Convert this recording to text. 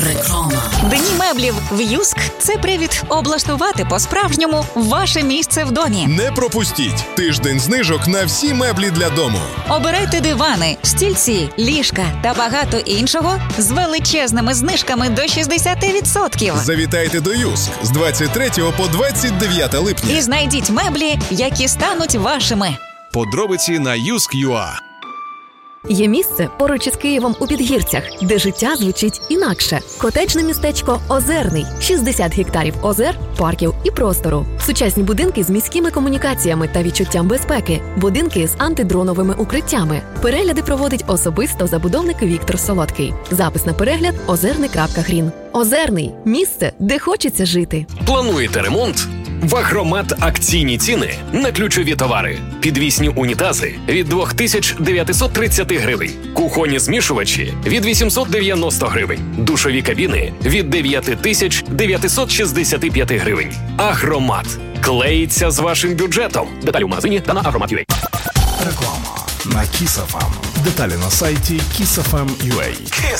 Реклама. Дні меблів в Юск – це привід облаштувати по-справжньому ваше місце в домі. Не пропустіть тиждень знижок на всі меблі для дому. Обирайте дивани, стільці, ліжка та багато іншого з величезними знижками до 60%. Завітайте до Юск з 23 по 29 липня. І знайдіть меблі, які стануть вашими. Подробиці на Юск.ua. Є місце поруч із Києвом у Підгірцях, де життя звучить інакше. Котеджне містечко Озерний. 60 гектарів озер, парків і простору. Сучасні будинки з міськими комунікаціями та відчуттям безпеки. Будинки з антидроновими укриттями. Перегляди проводить особисто забудовник Віктор Солодкий. Запис на перегляд – озерний.грін. Озерний – місце, де хочеться жити. Плануєте ремонт? В Агромат акційні ціни на ключові товари. Підвісні унітази від 2930 гривень. Кухонні змішувачі від 890 гривень. Душові кабіни від 9965 гривень. Агромат. Клеїться з вашим бюджетом. Деталі в магазині та на Агромат.ua. Реклама на Kiss FM. Деталі на сайті kissfm.ua.